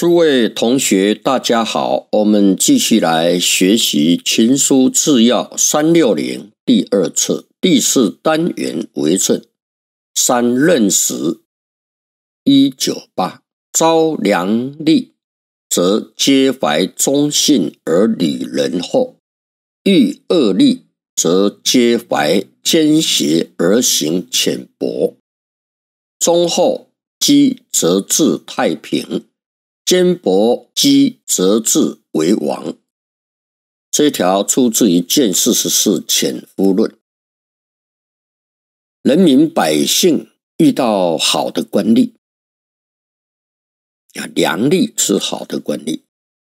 诸位同学大家好，我们继续来学习群书治要360第二册第4单元为政3任时。198昭良吏，则皆怀忠信而礼仁厚；遇恶吏，则皆怀奸邪而行浅薄。忠厚积则治太平，奸薄积则治为王。这一条出自于《谏44潜夫论》。人民百姓遇到好的官吏，良吏是好的官吏，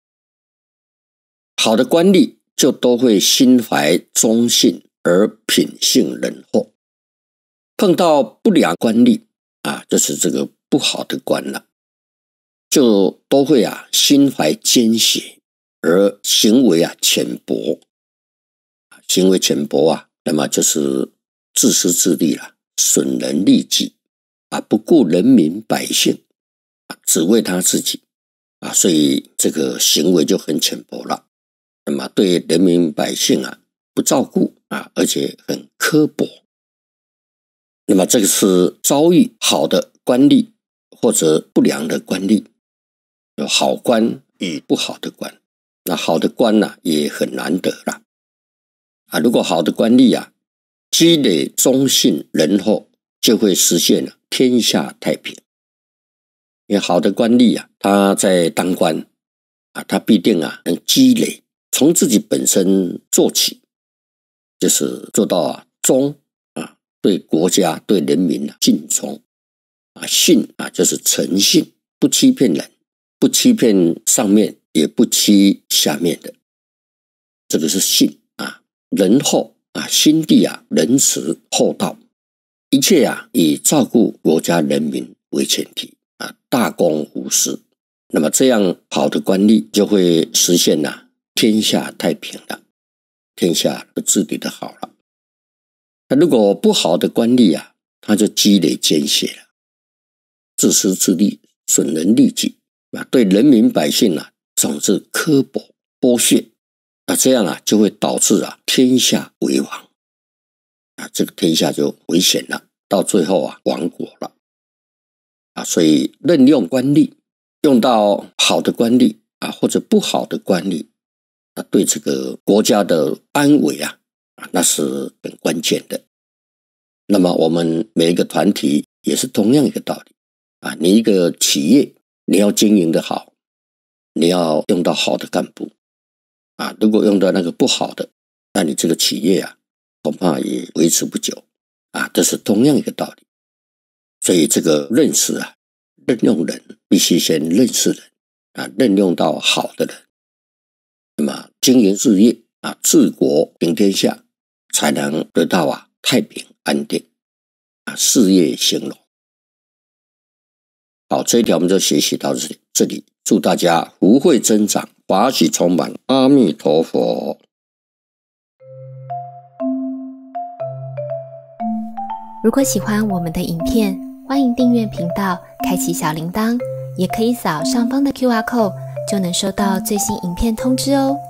好的官吏就都会心怀忠信而品性仁厚。碰到不良官吏就是这个不好的官了，就都会心怀奸邪而行为浅薄。行为浅薄那么就是自私自利了，损人利己不顾人民百姓，只为他自己所以这个行为就很浅薄了。那么对人民百姓不照顾而且很刻薄。那么这个是遭遇好的官吏或者不良的官吏，有好官与不好的官。那好的官也很难得了如果好的官吏积累忠信仁厚，就会实现天下太平。因为好的官吏他在当官他必定能积累，从自己本身做起，就是做到忠对国家对人民尽忠信就是诚信，不欺骗人，不欺骗上面，也不欺下面的，这个是信仁厚心地仁慈厚道，一切以照顾国家人民为前提大公无私。那么这样好的官吏就会实现天下太平了，天下治理的好了。那如果不好的官吏他就积累奸邪了，自私自利，损人利己对人民百姓总是刻薄剥削这样就会导致天下为王这个天下就危险了，到最后亡国了所以任用官吏，用到好的官吏或者不好的官吏对这个国家的安危那是很关键的。那么我们每一个团体也是同样一个道理你一个企业你要经营的好，你要用到好的干部如果用到那个不好的，那你这个企业恐怕也维持不久这是同样一个道理。所以这个认识任用人必须先认识人任用到好的人，那么经营事业治国平天下，才能得到太平安定事业兴隆。好，这一条我们就学习到这里，祝大家福慧增长，法喜充满，阿弥陀佛。 如果喜欢我们的影片，欢迎订阅频道，开启小铃铛，也可以扫上方的 QR code， 就能收到最新影片通知哦。